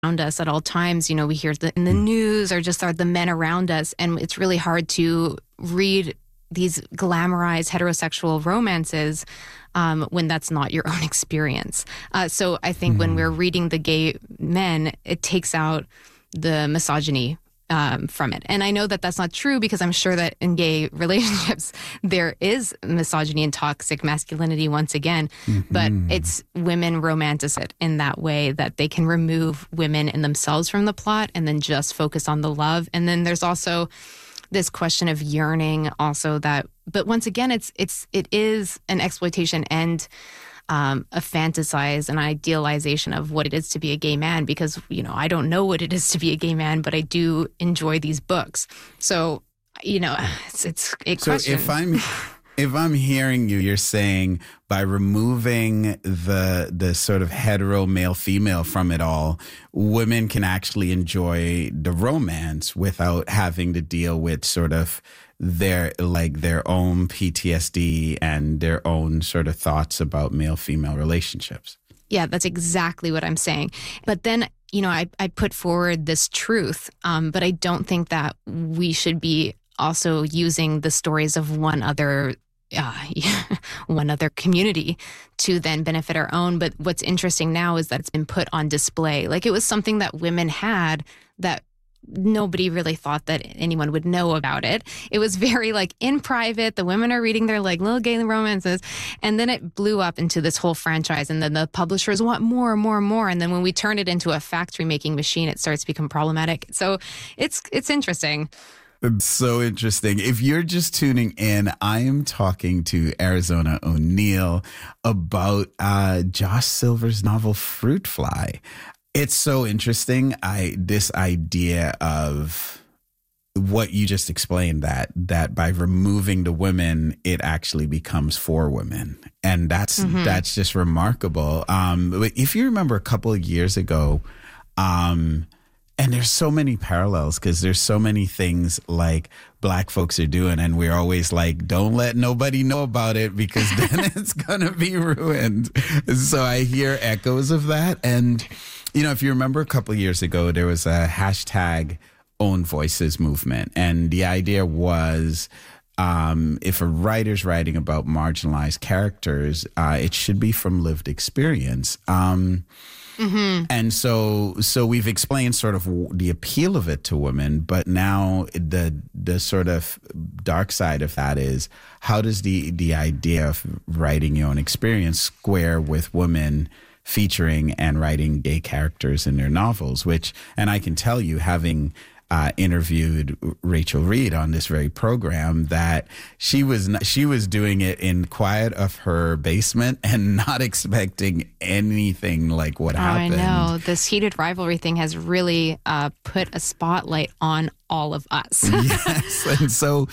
around us at all times. You know, we hear in the news or just are the men around us, and it's really hard to read these glamorized heterosexual romances when that's not your own experience. So I think when we're reading the gay men, it takes out the misogyny from it. And I know that that's not true because I'm sure that in gay relationships, there is misogyny and toxic masculinity once again, but it's women romanticize it in that way that they can remove women and themselves from the plot and then just focus on the love. And then there's also this question of yearning also that, but once again, it is an exploitation and a fantasize, an idealization of what it is to be a gay man, because, you know, I don't know what it is to be a gay man, but I do enjoy these books. So, you know, it's a question. So if I'm hearing you, you're saying by removing the sort of hetero male female from it all, women can actually enjoy the romance without having to deal with sort of their own PTSD and their own sort of thoughts about male-female relationships. Yeah, that's exactly what I'm saying. But then, you know, I put forward this truth, but I don't think that we should be also using the stories of one other community to then benefit our own. But what's interesting now is that it's been put on display. Like, it was something that women had that nobody really thought that anyone would know about it. It was very like in private. The women are reading their like little gay romances, and then it blew up into this whole franchise. And then the publishers want more and more and more. And then when we turn it into a factory making machine, it starts to become problematic. So it's interesting. It's so interesting. If you're just tuning in, I am talking to Arizona O'Neal about Josh Silver's novel Fruit Fly. It's so interesting. This idea of what you just explained, that by removing the women, it actually becomes for women. And that's just remarkable. If you remember a couple of years ago, and there's so many parallels because there's so many things like Black folks are doing, and we're always like, don't let nobody know about it because then it's going to be ruined. So I hear echoes of that. And, you know, if you remember a couple of years ago, there was a hashtag Own Voices movement. And the idea was if a writer's writing about marginalized characters, it should be from lived experience. And so we've explained sort of the appeal of it to women, but now the sort of dark side of that is, how does the idea of writing your own experience square with women featuring and writing gay characters in their novels? And I can tell you, having interviewed Rachel Reed on this very program, that she was doing it in quiet of her basement and not expecting anything like what happened. I know. This heated rivalry thing has really put a spotlight on all of us. Yes. And so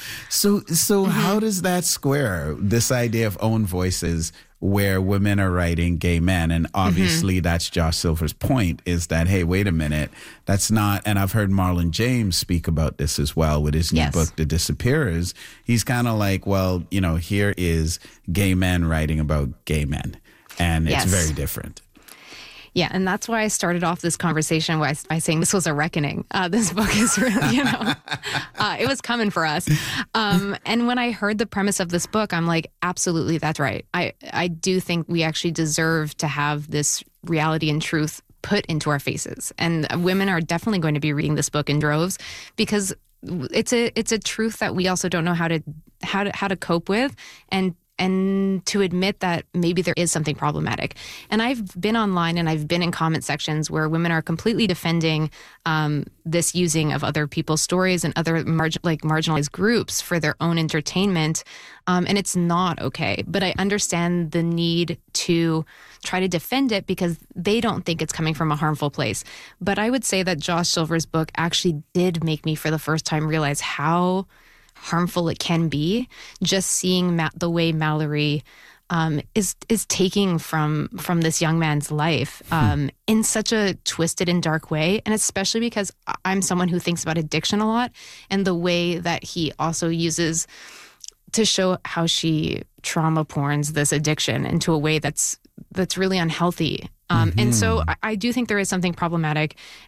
how does that square, this idea of own voices where women are writing gay men? And obviously that's Josh Silver's point, is that, hey, wait a minute, that's not, and I've heard Marlon James speak about this as well with his new book, The Disappearers. He's kind of like, well, you know, here is gay men writing about gay men, and it's very different. Yeah, and that's why I started off this conversation by saying this was a reckoning. This book is really, you know, it was coming for us. And when I heard the premise of this book, I'm like, absolutely, that's right. I do think we actually deserve to have this reality and truth put into our faces. And women are definitely going to be reading this book in droves, because it's a truth that we also don't know how to cope with, and to admit that maybe there is something problematic. And I've been online and I've been in comment sections where women are completely defending this using of other people's stories and other marginalized groups for their own entertainment. And it's not okay. But I understand the need to try to defend it because they don't think it's coming from a harmful place. But I would say that Josh Silver's book actually did make me for the first time realize how harmful it can be, just seeing the way Mallory is taking from this young man's life in such a twisted and dark way. And especially because I'm someone who thinks about addiction a lot, and the way that he also uses to show how she trauma porns this addiction into a way that's that's really unhealthy. And so I do think there is something problematic